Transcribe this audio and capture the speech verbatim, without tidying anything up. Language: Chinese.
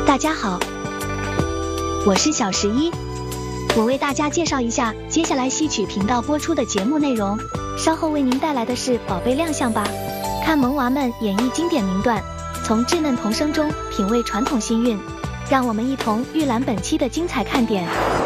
大家好，我是小十一，我为大家介绍一下接下来戏曲频道播出的节目内容。稍后为您带来的是《宝贝亮相吧》，看萌娃们演绎经典名段，从稚嫩童声中品味传统新韵，让我们一同预览本期的精彩看点。